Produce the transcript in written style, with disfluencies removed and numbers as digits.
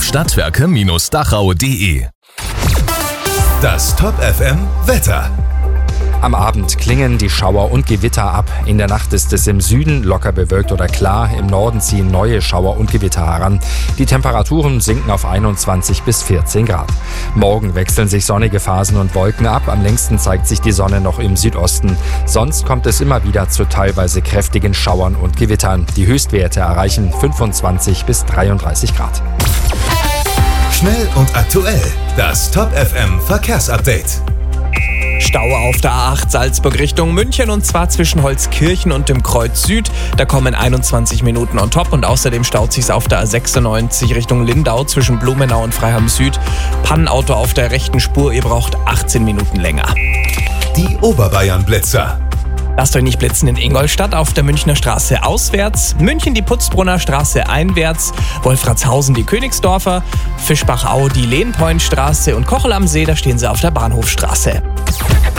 Stadtwerke-dachau.de. Das Top FM Wetter. Am Abend klingen die Schauer und Gewitter ab. In der Nacht ist es im Süden locker bewölkt oder klar. Im Norden ziehen neue Schauer und Gewitter heran. Die Temperaturen sinken auf 21 bis 14 Grad. Morgen wechseln sich sonnige Phasen und Wolken ab. Am längsten zeigt sich die Sonne noch im Südosten. Sonst kommt es immer wieder zu teilweise kräftigen Schauern und Gewittern. Die Höchstwerte erreichen 25 bis 33 Grad. Schnell und aktuell. Das Top FM Verkehrsupdate. Stau auf der A8 Salzburg Richtung München und zwar zwischen Holzkirchen und dem Kreuz Süd. Da kommen 21 Minuten on top und außerdem staut sich's auf der A96 Richtung Lindau zwischen Blumenau und Freiham Süd. Pannenauto auf der rechten Spur, ihr braucht 18 Minuten länger. Die Oberbayern-Blitzer. Lasst euch nicht blitzen in Ingolstadt auf der Münchner Straße auswärts, München die Putzbrunner Straße einwärts, Wolfratshausen die Königsdorfer, Fischbachau die Lehnpointstraße und Kochel am See, da stehen sie auf der Bahnhofstraße.